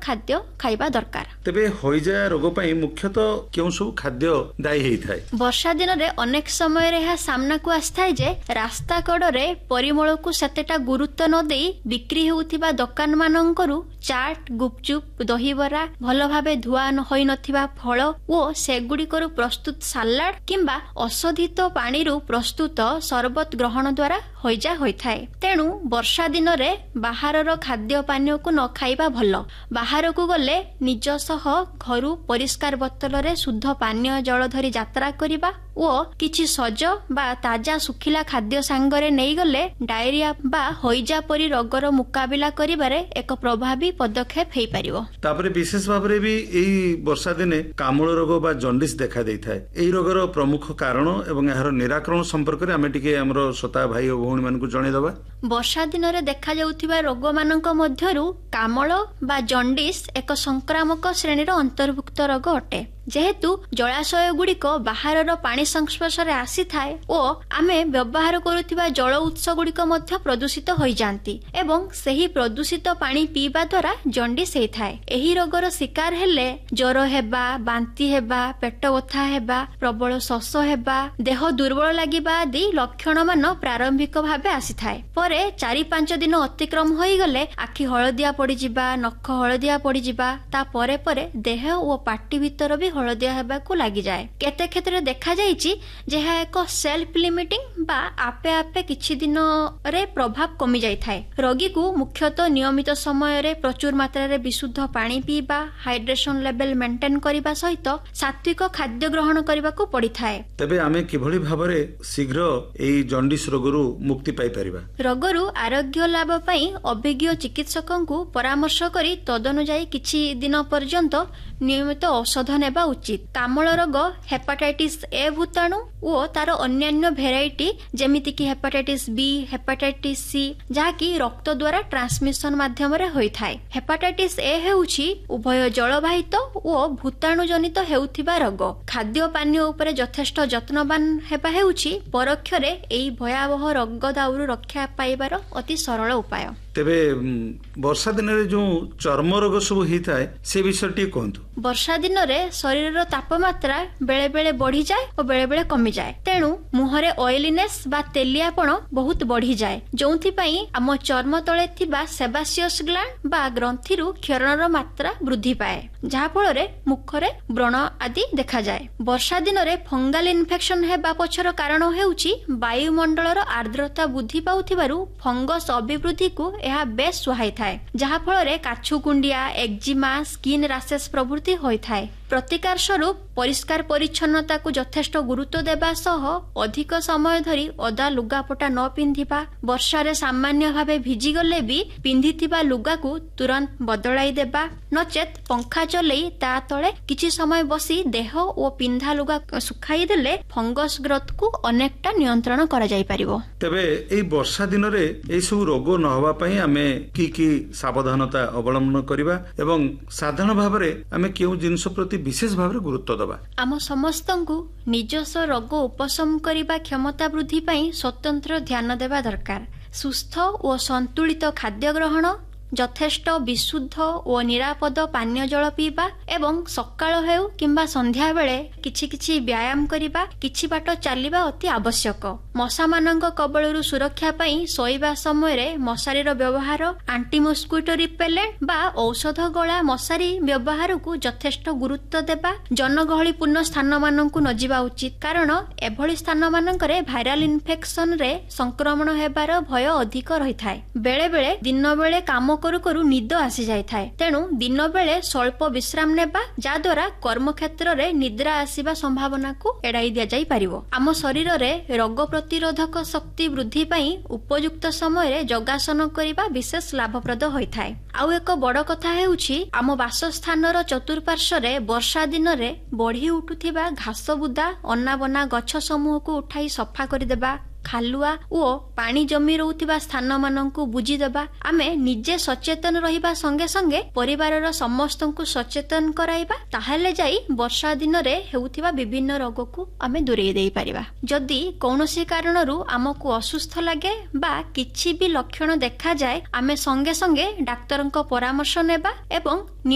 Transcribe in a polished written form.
खाद्य खाइबा दरकार। तेबे होइजा रोग पई मुख्यतः केउ सब खाद्य दायी हेइ थाए? वर्षा दिन रे अनेक समय रे सामना को आस्थाय जे रास्ता कड़रे परिमल को सेतेटा गुरुत्व न देई बिक्री हेउथिबा दुकान मानंकरू चाट, गुपचुप, दहीबरा, भल भाबे धुआ होई नथिबा फल ओ सेगुड़िकरू प्रस्तुत सालाड किंबा औषधित पानीरू प्रस्तुत सरबत ग्रहण द्वारा होइजा होइथाए। तेणु वर्षा दिन रे बाहरर खाद्य पानीय को न खाइबा भल। बाहर को गले निज सह घरू परिष्कार बोतल रे शुद्ध पानीय जल धरी यात्रा करिबा ओ किछि सज बा ताजा सुखिला खाद्य सांगरे नै गले डायरिया बा होइजा परी रोगर मुकाबिला करिबारे एक प्रभावी पदक्षेप हेइ परिबो। तापरे विशेष भाबरे भी एई वर्षा दिने कामळ रोग बा जॉन्डिस देखा दैथाय। एई रोगर प्रमुख कारण एवं एहार निराकरण संपर्क रे आमे टिके हमरो श्रोता भाई ओ भौणी मानकु जणे दबा। वर्षा दिन रे देखा जाउथिबा रोग मानक मध्यरु कामळ बा जॉन्डिस एक संक्रामक श्रेणीर अंतर्भुक्त रोग अटे। जेहेतु जलाशय गुड़िक बाहर पानी संस्पर्श रे आसी थाए ओ आमे व्यवहार करुथिबा जल उत्स गुड़िक मध्य प्रदूषित होई जांती एवं सेही प्रदूषित पानी पीबा द्वारा जॉन्डिस हेइ थाए। एही रोगर शिकार हेले ज्वर हेबा, बांती हेबा, पेट बथा हेबा, प्रबल शोष हेबा, देह दुर्बल लागिबा आदि लक्षण मान प्रारंभिक भाबे आसी थाए। परे 4-5 दिन अतिक्रम होई गले आखि हळदिया पड़ी जिबा, नख हळदिया पड़ी जिबा, ता परे परे देह ओ पाटी भीतर भी हळदिया हेबाकू लागि जाय। केते क्षेत्र देखा जायछि जे हा एक सेल्फ लिमिटिंग बा आपे आपे किछि दिन रे प्रभाव कमी जाय थाए। रोगी को मुख्यतः नियमित समय रे प्रचुर मात्रा रे विशुद्ध पानी पीबा, हाइड्रेशन लेवल मेंटेन करिबा सहित सात्विक खाद्य ग्रहण करिबाकू पड़ी थाए। तबे आमे किभଳି भाबरे शीघ्र एई जॉन्डिस रोगरु मुक्ति पाई परिबा? रोगरु आरोग्य लाभ पई अभिज्ञ चिकित्सकंकू परामर्श करी तदनुसार किछि दिन पर्यंत नियमित औषध नेबा उचित। कामळ रोग हेपाटाइटिस ए भूताणु ओ तार अन्यान्य भेराइटी जेमिति कि हेपाटाइटिस बी, हेपाटाइटिस सी जाकी रक्त द्वारा ट्रांसमिशन माध्यम रे होई थाए। हेपाटाइटिस ए हेउछि उभय जलवाहित ओ भूताणु जनित हेउथिबा रोग। खाद्य पानीय उपरे यथेष्ट जत्नवान हेबा हेउछि परोक्ष रे एई भयावह रोग दाउरु रक्षा पाइबार अति सरल उपाय। तेबे वर्षा दिन रे जो चर्म रोग सब हेइ थाए से विषय टी कहंतु। वर्षा दिन रे शरीर तापमात्रा बेले बेले बढ़ी जाए और बेले बेले कमी जाए। तेणु मुहरे ऑयलीनेस बा तेलियापण बहुत बढ़ी जाए जोंथि पई आम चर्म तळे थिबा सेबासियस ग्लैंड बा ग्रंथिरु क्षरणर मात्रा वृद्धि पाए जहा फल रे मुखरे व्रण आदि देखा जाए। वर्षा दिन रे फंगल इन्फेक्शन हेबा पछर कारण हेउछि वायुमंडलर आर्द्रता वृद्धि पाउथिबारु फंगस अभिवृद्धि को यह बेस सुहाई थाए जहा फल रे काछु कुंडिया, एक्जिमा, स्किन रैशेस प्रभृति होई थाए। प्रतिकार स्वरूप परिष्कार परिच्छन्नता को यथेष्ट गुरुत्व देबा सह अधिक समय धरी ओदा लुगापटा न पिंधिबा, वर्षा रे सामान्य भावे भिजी गले भी पिंधिथिबा लुगा को तुरंत बदलाई देबा, नचेत पंखा चलई ता तळे किछि समय बसी देह ओ पिंधा लुगा सुखाई देले फंगस ग्रोथ को अनेकटा नियंत्रण करा जाई परिबो। तबे एई वर्षा दिन रे एई सब रोग न होबा पई आमे की सावधानता अवलंबन करिबा एवं साधारण भाबरे आमे केउ जिंस प्रति विशेष भाव गुरुत्व दबा? आम समस्तंकु निजस्व रोग उपशम करिबा क्षमता वृद्धि पई स्वतंत्र ध्यान देबा दरकार। सुस्थ और संतुलित खाद्य ग्रहण, यथेष्ट विशुद्ध और निरापद पानीय जल पीबा एवं सकाळ हेउ किंबा संध्या बेले किछि किछि व्यायाम करिबा, किछि बाट चलिबा अति आवश्यक। मशा मानक कबळरू सुरक्षा पई सोइबा समय रे मशारीर व्यवहार, एंटी मस्किटो रिपेलेंट बा औषध गला मशारी व्यवहार को यथेष्ट गुरुत्व देबा, जनगहलीपूर्ण स्थान मानकु न जिबा उचित कारण एभली स्थान मानकरे भाइराल इन्फेक्शन रे संक्रमण हेबार भय अधिक रही थाए। बेले बेले दिन बेले काम करू करू निद आसी जाय थाए। तेणु दिन बेले स्वल्प विश्राम नेबा जा द्वारा कर्म क्षेत्र रे निद्रा आसीबा संभावना को एड़ाई दिया जाई परिबो। आम शरीर रे रोग प्रतिरोधक शक्ति वृद्धि पई उपयुक्त समय रे योगासन करिबा विशेष लाभप्रद होय थाए। आउ एक बड़ कथा हेउछि आम वासस्थानर चतुर्पार्श्व रे वर्षा दिन रे बढ़ी उठुथिबा घास बुदा अनाबना गछ समूह को उठाई सफा करिदेबा, खालुआ ओ पानी जमी रहउथिबा स्थान माननकु बुझी देबा। आमे निजे सचेतन रहिबा संगे संगे परिवारर समस्तंकु सचेतन कराइबा, ताहाले जाई वर्षा दिन रे हेउथिबा विभिन्न रोग को आमे दूरेई देई परिबा। जदि कौनसी कारणरू आमको असुस्थ लागे बा किछि भी लक्षण देखा जाए आमे संगे संगे डाक्तरंक परामर्श नेबा एवं